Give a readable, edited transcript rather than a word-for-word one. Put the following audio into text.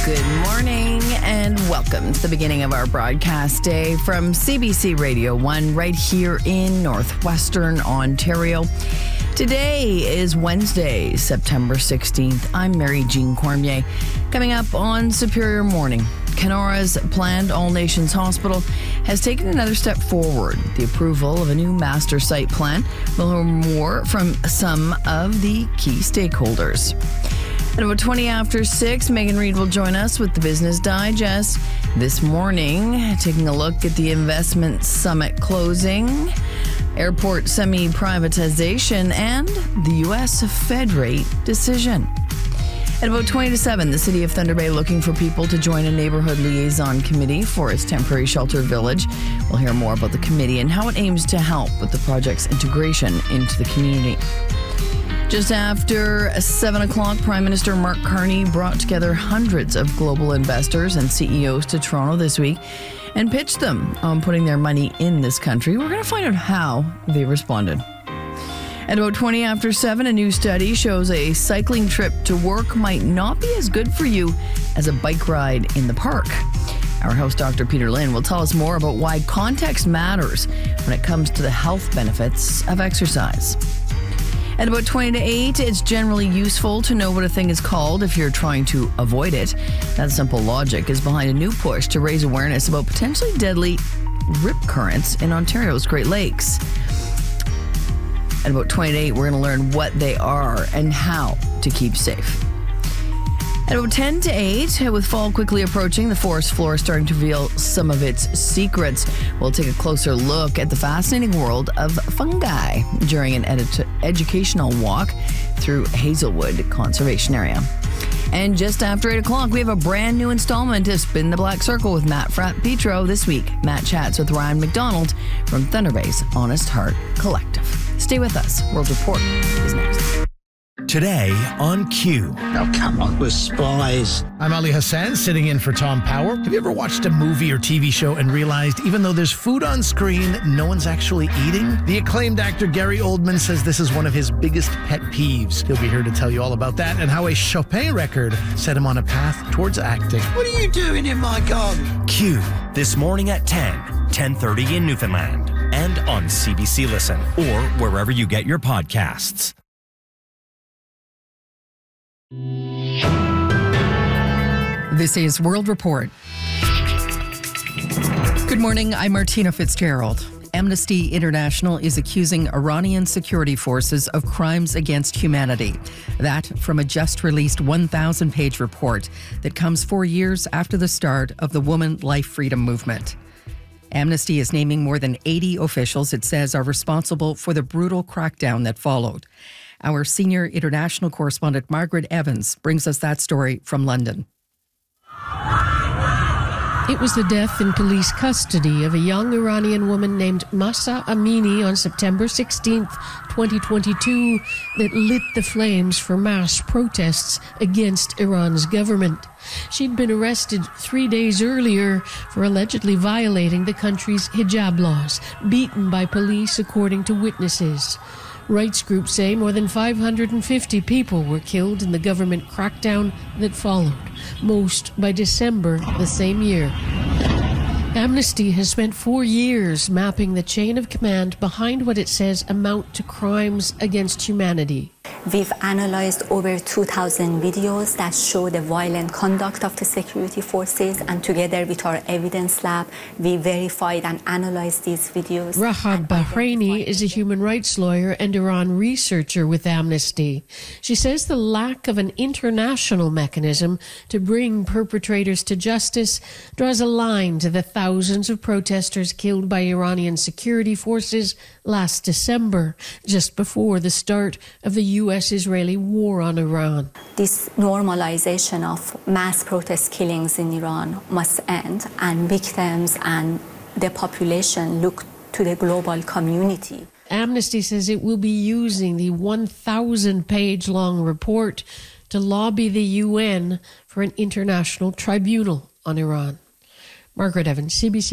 Good morning and welcome to the beginning of our broadcast day from CBC Radio 1 right here in northwestern Ontario. Today is Wednesday, September 16th. I'm Mary Jean Cormier. Coming up on Superior Morning, Keноra's planned all-nations hospital has taken another step forward, the approval of a new master site plan. We'll hear more from some of the key stakeholders. At about 20 after 6, Megan Reid will join us with the Business Digest this morning, taking a look at the Investment Summit closing, airport semi-privatization, and the U.S. Fed rate decision. At about 20 to 7, the City of Thunder Bay looking for people to join a neighborhood liaison committee for its temporary shelter village. We'll hear more about the committee and how it aims to help with the project's integration into the community. Just after 7 o'clock, Prime Minister Mark Carney brought together hundreds of global investors and CEOs to Toronto this week and pitched them on putting their money in this country. We're going to find out how they responded. At about 20 after 7, a new study shows a cycling trip to work might not be as good for you as a bike ride in the park. Our host, Dr. Peter Lynn, will tell us more about why context matters when it comes to the health benefits of exercise. At about 20 to 8, it's generally useful to know what a thing is called if you're trying to avoid it. That simple logic is behind a new push to raise awareness about potentially deadly rip currents in Ontario's Great Lakes. At about 20 to 8, we're going to learn what they are and how to keep safe. At about 10 to 8, with fall quickly approaching, the forest floor is starting to reveal some of its secrets. We'll take a closer look at the fascinating world of fungi during an educational walk through Hazelwood Conservation Area. And just after 8 o'clock, we have a brand new installment of Spin the Black Circle with Matt Fratt-Petro. This week, Matt chats with Ryan McDonald from Thunder Bay's Honest Heart Collective. Stay with us. World Report is next. Today on Q. Oh, come on, we're spies. I'm Ali Hassan, sitting in for Tom Power. Have you ever watched a movie or TV show and realized even though there's food on screen, no one's actually eating? The acclaimed actor Gary Oldman says this is one of his biggest pet peeves. He'll be here to tell you all about that and how a Chopin record set him on a path towards acting. What are you doing in my garden? Q, this morning at 10:30 in Newfoundland, and on CBC Listen, or wherever you get your podcasts. This is World Report. Good morning, I'm Martina Fitzgerald. Amnesty International is accusing Iranian security forces of crimes against humanity. That from a just-released 1,000-page report that comes 4 years after the start of the Woman Life Freedom movement. Amnesty is naming more than 80 officials it says are responsible for the brutal crackdown that followed. Our senior international correspondent Margaret Evans brings us that story from London. It was the death in police custody of a young Iranian woman named Mahsa Amini on September 16, 2022, that lit the flames for mass protests against Iran's government. She'd been arrested 3 days earlier for allegedly violating the country's hijab laws, beaten by police according to witnesses. Rights groups say more than 550 people were killed in the government crackdown that followed, most by December the same year. Amnesty has spent 4 years mapping the chain of command behind what it says amount to crimes against humanity. We've analyzed over 2,000 videos that show the violent conduct of the security forces, and together with our evidence lab, we verified and analyzed these videos. Rahab Bahraini is a human rights lawyer and Iran researcher with Amnesty. She says the lack of an international mechanism to bring perpetrators to justice draws a line to the thousands of protesters killed by Iranian security forces last December, just before the start of the U.S.-Israeli war on Iran. This normalization of mass protest killings in Iran must end, and victims and the population look to the global community. Amnesty says it will be using the 1,000-page-long report to lobby the UN for an international tribunal on Iran. Margaret Evans, CBC